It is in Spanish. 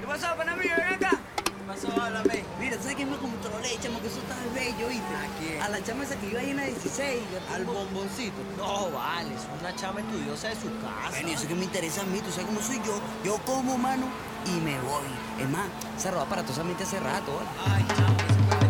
¿Qué pasó, pana mío? Ven acá. ¿Qué pasó? Háblame. Mira, ¿sabes quién me controlé, chamo? Que eso está bello, ¿viste? ¿A quién? A la chama esa que iba ahí en la 16. Al bomboncito. No, vale, es una chama estudiosa de su casa. Bueno, y eso que me interesa a mí, tú sabes cómo soy yo. Yo como, mano, y me voy. Es más, se roba aparatosamente hace rato, ¿vale? Ay, chamo, que se puede